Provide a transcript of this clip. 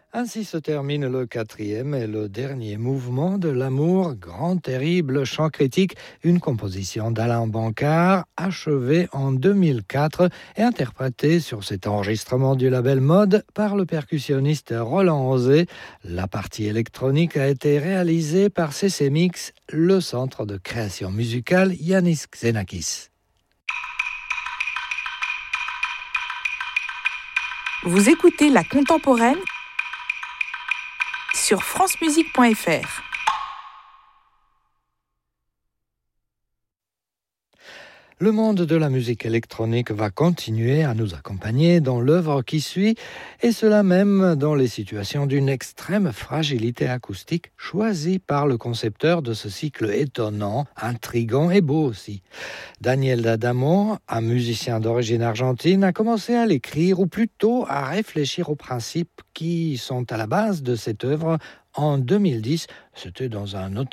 Ainsi se termine le quatrième et le dernier mouvement de L'amour, grand terrible chant critique, une composition d'Alain Bancard, achevée en 2004 et interprétée sur cet enregistrement du label Mode par le percussionniste Roland Osé. La partie électronique a été réalisée par CC Mix, le centre de création musicale Yanis Xenakis. Vous écoutez La Contemporaine sur francemusique.fr. Le monde de la musique électronique va continuer à nous accompagner dans l'œuvre qui suit, et cela même dans les situations d'une extrême fragilité acoustique choisie par le concepteur de ce cycle étonnant, intrigant et beau aussi. Daniel D'Adamo, un musicien d'origine argentine, a commencé à l'écrire, ou plutôt à réfléchir aux principes qui sont à la base de cette œuvre en 2010. C'était dans un